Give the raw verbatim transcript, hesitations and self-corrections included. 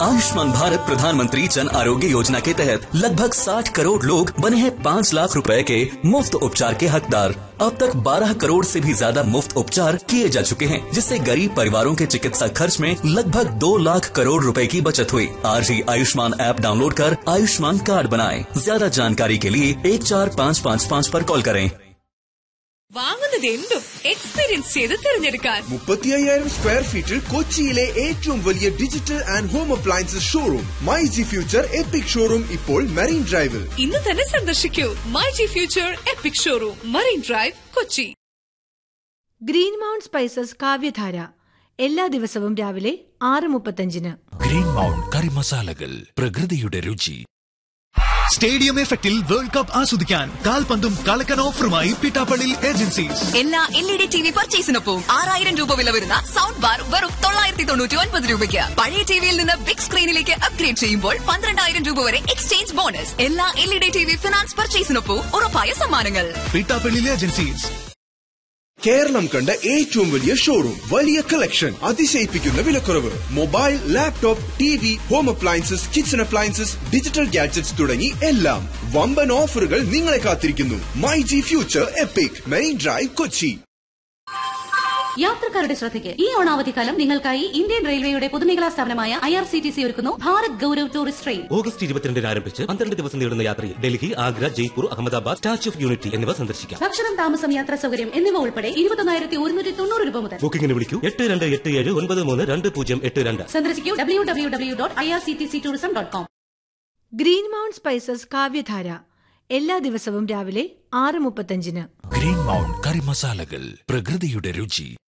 आयुष्मान भारत प्रधानमंत्री जन आरोग्य योजना के तहत लगभग साठ करोड़ लोग बने हैं पाँच लाख रुपए के मुफ्त उपचार के हकदार। अब तक बारह करोड़ से भी ज्यादा मुफ्त उपचार किए जा चुके हैं, जिससे गरीब परिवारों के चिकित्सा खर्च में लगभग दो लाख करोड़ रुपए की बचत हुई। आज ही आयुष्मान ऐप डाउनलोड कर आयुष्मान कार्ड बनाएं। ज्यादा जानकारी के लिए एक चार पाँच पाँच पाँच पर कॉल करें। വാങ്ങുന്നതെന്തും എക്സ്പീരിയൻസ് ചെയ്ത് തിരഞ്ഞെടുക്കാൻ മുപ്പത്തി അയ്യായിരം സ്ക്വയർ ഫീറ്റിൽ കൊച്ചിയിലെ ഏറ്റവും വലിയ digital and home appliances showroom my G future EPIC showroom ഇപ്പോൾ മറീൻ ഡ്രൈവിൽ. ഇന്ന് തന്നെ സന്ദർശിക്കൂ my G future EPIC showroom, marine drive, Kochi. Green mount spices കാവ്യധാര എല്ലാ ദിവസവും രാവിലെ ആറ് മുപ്പത്തഞ്ചിന്. ഗ്രീൻ മൗണ്ട് കറി മസാലകൾ, പ്രകൃതിയുടെ രുചി. സ്റ്റേഡിയം എഫക്റ്റിൽ വേൾഡ് കപ്പ് ആസ്വദിക്കാൻ കാൽപന്തും കളക്കൻ ഓഫറുമായി പിട്ടാപ്പള്ളി ഏജൻസീസ്. എല്ലാ L E D T V പർച്ചേസിനൊപ്പം ആറായിരം രൂപ വില വരുന്ന സൗണ്ട് ബാർ വെറും തൊള്ളായിരത്തി തൊണ്ണൂറ്റി ഒൻപത് രൂപയ്ക്ക്. പഴയ ടിവിയിൽ നിന്ന് ബിഗ് സ്ക്രീനിലേക്ക് അപ്ഗ്രേഡ് ചെയ്യുമ്പോൾ പന്ത്രണ്ടായിരം രൂപ വരെ എക്സ്ചേഞ്ച് ബോണസ്. എല്ലാ L E D T V finance പർച്ചേസിനൊപ്പം ഉറപ്പായ സമ്മാനങ്ങൾ. പിട്ടാപ്പള്ളി ഏജൻസീസ്. കേരളം കണ്ട ഏറ്റവും വലിയ ഷോറൂം, വലിയ കളക്ഷൻ, അതിശയിപ്പിക്കുന്ന വിലക്കുറവ്. Mobile, laptop, T V, home appliances, kitchen appliances, digital gadgets തുടങ്ങി എല്ലാം വമ്പൻ ഓഫറുകൾ നിങ്ങളെ കാത്തിരിക്കുന്നു. My G future EPIC, main drive, Kochi. യാത്രക്കാരുടെ ശ്രദ്ധയ്ക്ക് ഈ ഓണാവധിക്കാലം നിങ്ങൾക്കായി ഇന്ത്യൻ റെയിൽവേയുടെ പൊതുമേഖലാ സ്ഥാപനമായ I R C T C ഒരുക്കുന്നു Bharat Gaurav tourist train. August ഇരുപത്തിരണ്ടിന് ആരംഭിച്ച് പന്ത്രണ്ട് ദിവസം നീളുന്ന യാത്രയിൽ Delhi, Agra, Jaipur, Ahmedabad, statue of unity എന്നിവ സന്ദർശിക്കാം. ഭക്ഷണം, താമസം, യാത്രാ സൗകര്യം എന്നിവ ഉൾപ്പെടെ ഇരുപത്തൊന്നായിരത്തി ഒരുന്നൂറ്റി തൊണ്ണൂറ് രൂപ മുതൽ. ബുക്കിംഗിന് വിളിക്കൂ എട്ട് രണ്ട് എട്ട് ഏഴ് ഒൻപത് മൂന്ന് രണ്ട് പൂജ്യം എട്ട് രണ്ട്. സന്ദർശിക്കൂ W W W dot I R C T C tourism dot com. Green mount spices കാവ്യധാര എല്ലാ ദിവസവും രാവിലെ ആറ് മുപ്പത്തഞ്ചിന്. ഗ്രീൻ മൗണ്ട് കറി മസാലകൾ, പ്രകൃതിയുടെ രുചി.